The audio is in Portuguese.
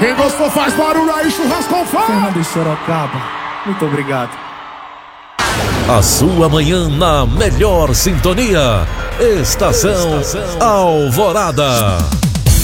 Quem gostou faz barulho aí, churrasco com fome. Fernando de Sorocaba, muito obrigado. A sua manhã na melhor sintonia. Estação Alvorada.